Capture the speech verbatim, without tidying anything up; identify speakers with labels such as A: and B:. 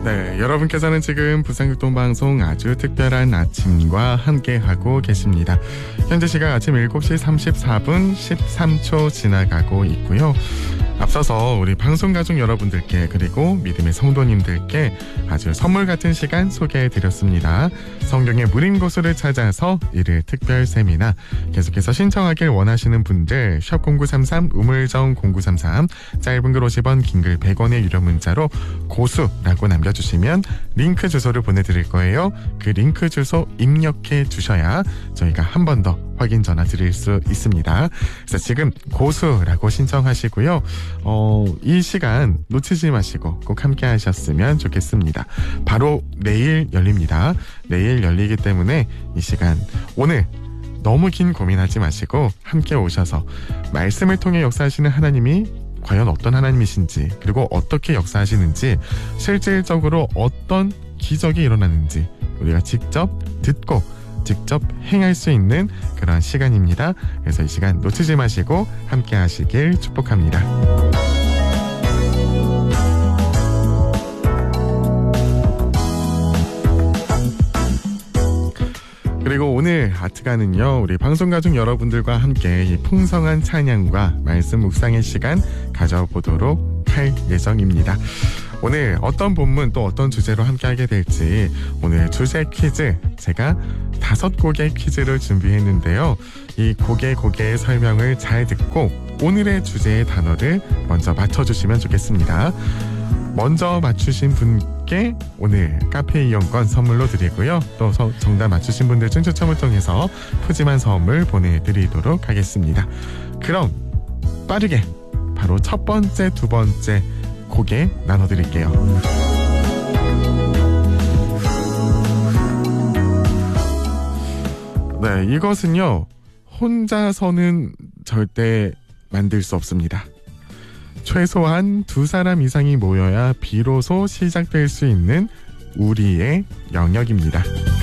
A: 네, 여러분께서는 지금 부산극동방송 아주 특별한 아침과 함께하고 계십니다. 현재 시각 아침 일곱 시 삼십사 분 십삼 초 지나가고 있고요. 앞서서 우리 방송가족 여러분들께 그리고 믿음의 성도님들께 아주 선물 같은 시간 소개해드렸습니다. 성경의 무림 고수를 찾아서 일일 특별 세미나 계속해서 신청하길 원하시는 분들 샵 공구삼삼 우물정 공구삼삼 짧은 글 오십 원 긴 글 백 원의 유료 문자로 고수라고 남겨주시면 링크 주소를 보내드릴 거예요. 그 링크 주소 입력해 주셔야 저희가 한 번 더 확인 전화 드릴 수 있습니다. 그래서 지금 고수라고 신청하시고요. 어, 이 시간 놓치지 마시고 꼭 함께 하셨으면 좋겠습니다. 바로 내일 열립니다. 내일 열리기 때문에 이 시간 오늘 너무 긴 고민하지 마시고 함께 오셔서 말씀을 통해 역사하시는 하나님이 과연 어떤 하나님이신지 그리고 어떻게 역사하시는지 실질적으로 어떤 기적이 일어나는지 우리가 직접 듣고 직접 행할 수 있는 그런 시간입니다. 그래서 이 시간 놓치지 마시고 함께 하시길 축복합니다. 그리고 오늘 아트가는요, 우리 방송가족 여러분들과 함께 이 풍성한 찬양과 말씀 묵상의 시간 가져보도록 할 예정입니다. 오늘 어떤 본문 또 어떤 주제로 함께하게 될지 오늘 주제 퀴즈 제가 다섯 곡의 퀴즈를 준비했는데요. 이 곡의 곡의 설명을 잘 듣고 오늘의 주제의 단어를 먼저 맞춰주시면 좋겠습니다. 먼저 맞추신 분께 오늘 카페 이용권 선물로 드리고요. 또 정답 맞추신 분들 중 추첨을 통해서 푸짐한 선물 보내드리도록 하겠습니다. 그럼 빠르게 바로 첫 번째, 두 번째 곡에 나눠드릴게요. 네, 이것은요 혼자서는 절대 만들 수 없습니다. 최소한 두 사람 이상이 모여야 비로소 시작될 수 있는 우리의 영역입니다.